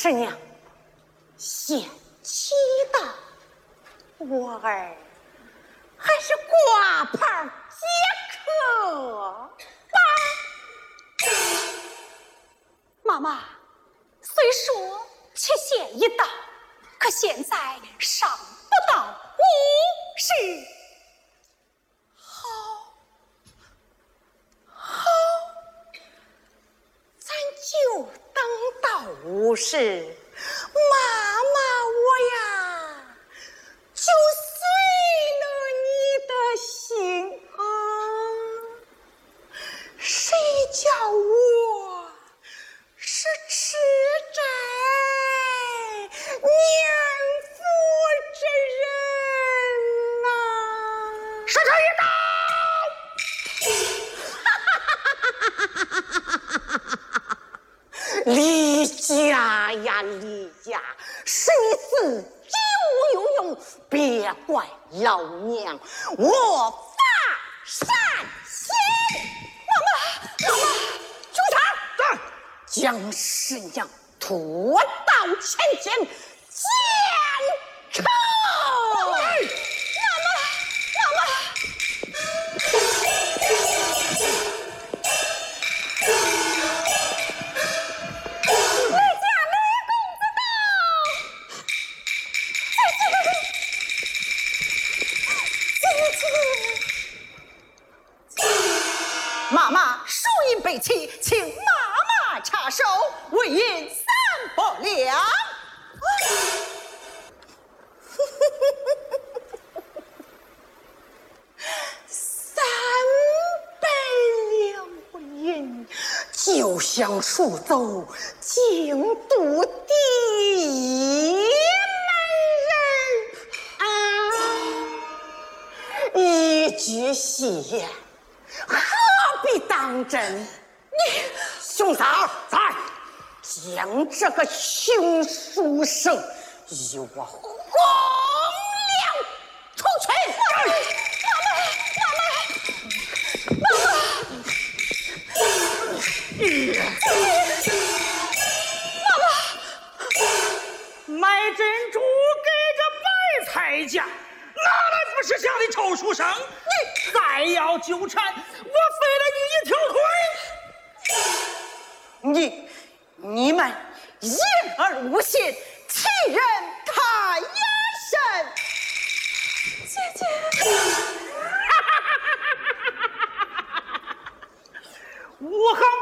师娘，贤妻道，我儿还是挂牌接客吧。 妈妈，虽说期限已到，可现在尚不到5时。 好，咱就等到5时。妈妈我呀，就随了你的心啊。谁叫我是吃斋年福之人呐。 时辰已到。 离家呀离家，是你自己无有用，别怪老娘我发善心。妈妈，军长，将师娘拖到前间见仇。 妈妈输赢备齐，请妈妈插手，为银3百两。 300两银，就想赎走京都第一美人啊！一句戏言，何必当真？你兄嫂在，将这个穷书生与我轰了出去！ 买珍珠给这白菜价，哪来不识相的臭书生？你再要纠缠，我废了你一条腿！ 你们言而无信，欺人太也甚！ 姐姐， 武行